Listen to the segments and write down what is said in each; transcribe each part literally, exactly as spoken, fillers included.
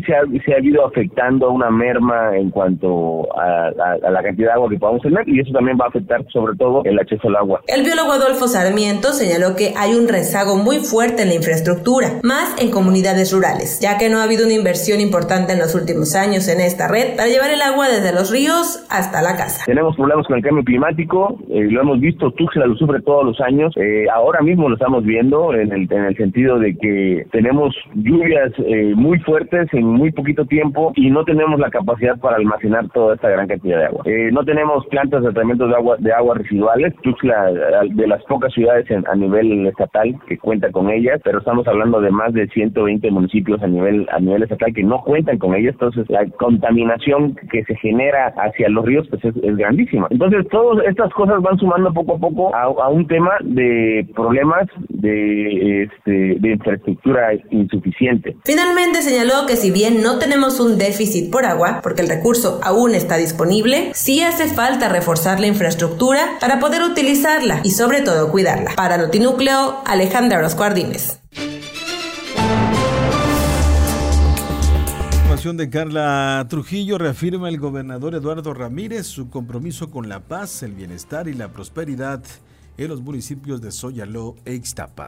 se ha, se ha ido afectando a una merma en cuanto a, a, a la cantidad de agua que podamos tener, y eso también va a afectar sobre todo el acceso al agua. El biólogo Adolfo Sarmiento señaló que hay un rezago muy fuerte en la infraestructura, más en comunidades rurales, ya que no ha habido una inversión importante en los últimos años en esta red para llevar el agua desde los ríos hasta la casa. Tenemos problemas con el cambio climático, eh, lo hemos visto, Tuxtla lo sufre todos los años, eh, ahora mismo lo estamos viendo en el, en el sentido de que tenemos lluvias eh, muy fuertes en muy poquito tiempo y no tenemos la capacidad para almacenar toda esta gran cantidad de agua. Eh, no tenemos plantas de tratamiento de agua de aguas residuales, Tuxtla de las pocas ciudades en, a nivel estatal que cuenta con ellas, pero estamos hablando de más de ciento veinte municipios a nivel a nivel estatal que no cuentan con ellas, entonces la contaminación que se genera hacia los ríos pues es, es grandísima. Entonces todas estas cosas van sumando poco a poco a, a un tema de problemas de, este, de infraestructura insuficiente. Finalmente señaló que si bien no tenemos un déficit por agua, porque el recurso aún está disponible, sí hace falta reforzar la infraestructura para poder utilizarla y sobre todo cuidarla. Para Notinúcleo, Alejandra Orozco Ardínez. Información de Carla Trujillo. Reafirma el gobernador Eduardo Ramírez su compromiso con la paz, el bienestar y la prosperidad en los municipios de Soyaló e Ixtapa.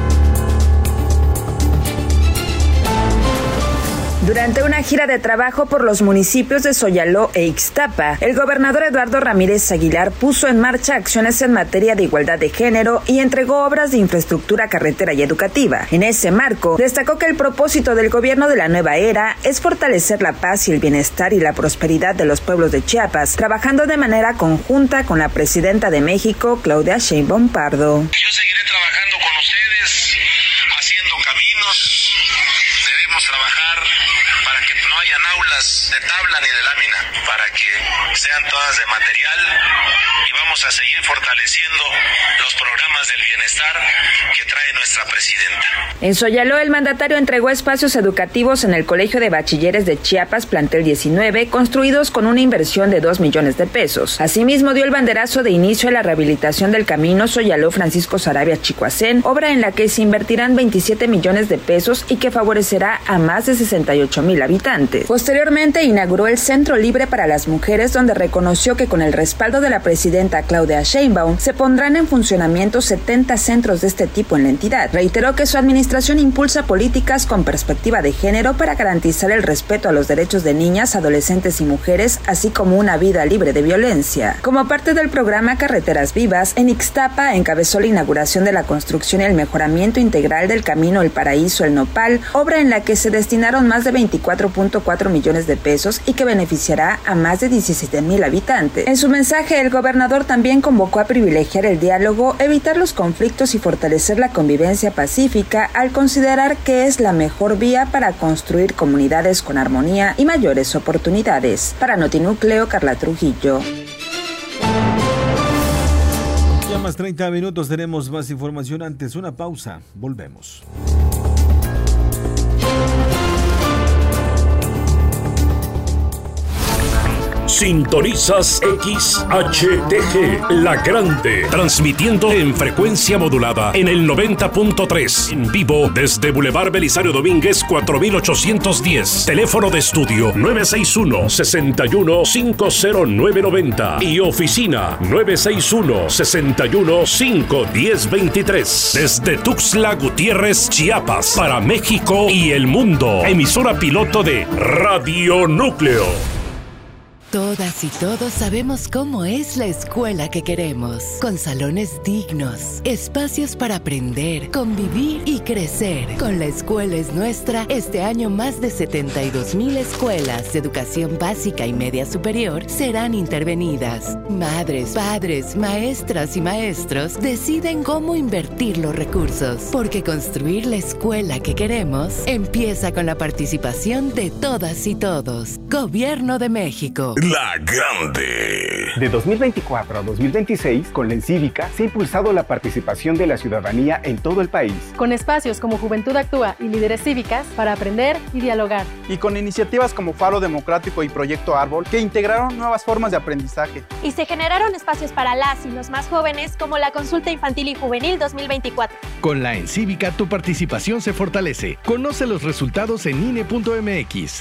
Durante una gira de trabajo por los municipios de Soyaló e Ixtapa, el gobernador Eduardo Ramírez Aguilar puso en marcha acciones en materia de igualdad de género y entregó obras de infraestructura carretera y educativa. En ese marco, destacó que el propósito del gobierno de la nueva era es fortalecer la paz y el bienestar y la prosperidad de los pueblos de Chiapas, trabajando de manera conjunta con la presidenta de México, Claudia Sheinbaum Pardo. Yo seguiré trabajando con ustedes, haciendo caminos. Debemos trabajar para que no hayan aulas de tabla ni de lámina, para que sean todas de material, y vamos a seguir fortaleciendo los programas del bienestar que trae nuestra presidenta. En Soyaló, el mandatario entregó espacios educativos en el Colegio de Bachilleres de Chiapas, plantel diecinueve, construidos con una inversión de dos millones de pesos. Asimismo, dio el banderazo de inicio a la rehabilitación del camino Soyaló Francisco Sarabia Chicoacén, obra en la que se invertirán veintisiete millones de pesos y que favorecerá a más de sesenta y ocho mil habitantes. Posteriormente, inauguró el Centro Libre para las Mujeres, donde reconoció que con el respaldo de la presidenta Claudia Sheinbaum se pondrán en funcionamiento setenta centros de este tipo en la entidad. Reiteró que su administración impulsa políticas con perspectiva de género para garantizar el respeto a los derechos de niñas, adolescentes y mujeres, así como una vida libre de violencia. Como parte del programa Carreteras Vivas, en Ixtapa encabezó la inauguración de la construcción y el mejoramiento integral del camino El Paraíso El Nopal, obra en la que se destinaron más de veinticuatro punto cuatro millones de pesos y que beneficiará a más de diecisiete mil habitantes. En su mensaje, el gobernador también convocó a privilegiar el diálogo, evitar los conflictos y fortalecer la convivencia pacífica al considerar que es la mejor vía para construir comunidades con armonía y mayores oportunidades. Para Notinúcleo, Carla Trujillo. Ya más treinta minutos, tenemos más información. Antes una pausa, volvemos. Sintonizas X H T G, La Grande, transmitiendo en frecuencia modulada en el noventa punto tres, en vivo desde Boulevard Belisario Domínguez cuatro mil ochocientos diez, teléfono de estudio nueve seis uno, seis uno cinco cero nueve nueve cero y oficina nueve seis uno, seis uno cinco uno cero dos tres, desde Tuxtla Gutiérrez, Chiapas, para México y el mundo, emisora piloto de Radio Núcleo. Todas y todos sabemos cómo es la escuela que queremos, con salones dignos, espacios para aprender, convivir y crecer. Con La Escuela es Nuestra, este año más de setenta y dos mil escuelas de educación básica y media superior serán intervenidas. Madres, padres, maestras y maestros deciden cómo invertir los recursos, porque construir la escuela que queremos empieza con la participación de todas y todos. Gobierno de México. La Grande. De dos mil veinticuatro a dos mil veintiséis, con la Encívica se ha impulsado la participación de la ciudadanía en todo el país. Con espacios como Juventud Actúa y Líderes Cívicas para aprender y dialogar. Y con iniciativas como Faro Democrático y Proyecto Árbol, que integraron nuevas formas de aprendizaje. Y se generaron espacios para las y los más jóvenes, como la Consulta Infantil y Juvenil dos mil veinticuatro. Con la Encívica tu participación se fortalece. Conoce los resultados en I N E punto M X.